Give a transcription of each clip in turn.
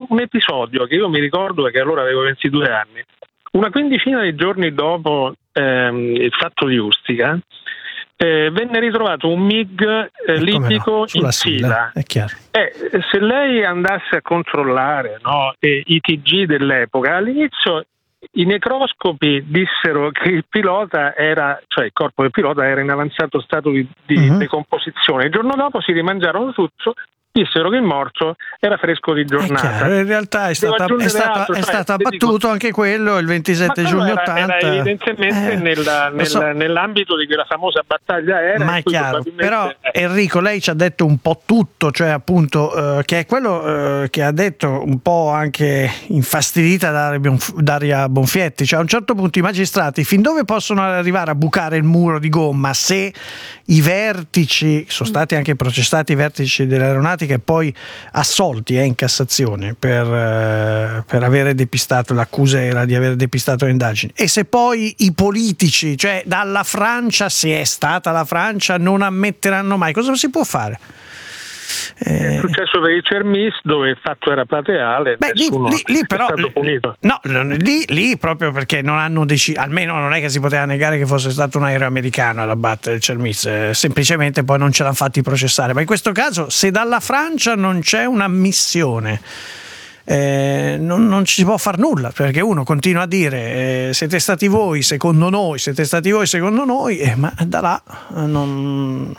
un episodio che io mi ricordo, perché allora avevo 22 anni, una quindicina di giorni dopo il fatto di Ustica, venne ritrovato un MiG libico in Sila. È chiaro. Se lei andasse a controllare, no, i TG dell'epoca, all'inizio i necroscopi dissero che il pilota il corpo del pilota era in avanzato stato di decomposizione. Il giorno dopo si rimangiarono tutto, dissero che il morto era fresco di giornata. In realtà è stato abbattuto anche quello il 27 giugno 80. Era evidentemente nell'ambito di quella famosa battaglia aerea. Ma è chiaro, però Enrico, lei ci ha detto un po' tutto, cioè appunto che è quello che ha detto un po' anche infastidita Daria Bonfietti, cioè a un certo punto i magistrati fin dove possono arrivare a bucare il muro di gomma se i vertici sono stati anche processati, i vertici dell'aeronautica e poi assolti in Cassazione per avere depistato, l'accusa era di aver depistato le indagini, e se poi i politici, cioè dalla Francia, se è stata la Francia, non ammetteranno mai, cosa si può fare? È successo per il Cermis, dove il fatto era plateale, nessuno lì però, è stato punito. No, lì proprio perché non hanno deciso, almeno non è che si poteva negare che fosse stato un aereo americano ad abbattere il Cermis, semplicemente poi non ce l'hanno fatti processare. Ma in questo caso, se dalla Francia non c'è un'ammissione, non ci si può far nulla, perché uno continua a dire siete stati voi secondo noi, ma da là non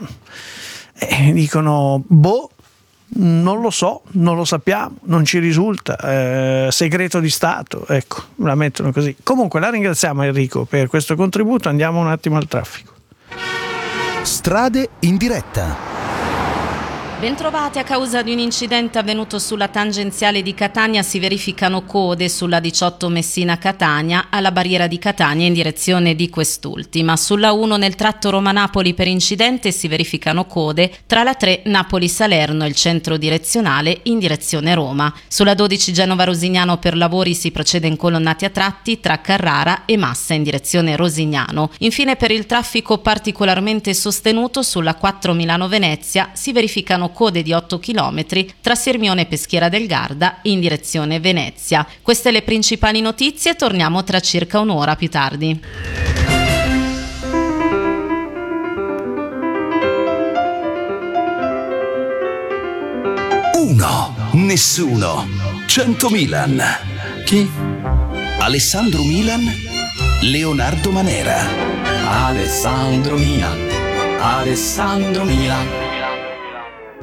dicono non lo so, non lo sappiamo, non ci risulta, segreto di Stato, ecco, la mettono così. Comunque la ringraziamo Enrico per questo contributo, andiamo un attimo al traffico. Strade in diretta. Bentrovati. A causa di un incidente avvenuto sulla tangenziale di Catania si verificano code sulla 18 Messina-Catania alla barriera di Catania in direzione di quest'ultima. Sulla 1 nel tratto Roma-Napoli per incidente si verificano code tra la 3 Napoli-Salerno e il centro direzionale in direzione Roma. Sulla 12 Genova-Rosignano per lavori si procede in colonnati a tratti tra Carrara e Massa in direzione Rosignano. Infine, per il traffico particolarmente sostenuto sulla 4 Milano-Venezia si verificano code di 8 km tra Sirmione e Peschiera del Garda in direzione Venezia. Queste le principali notizie, torniamo tra circa un'ora più tardi. Uno, nessuno, 100 Milan. Chi? Alessandro Milan, Leonardo Manera. Alessandro Milan, Alessandro Milan.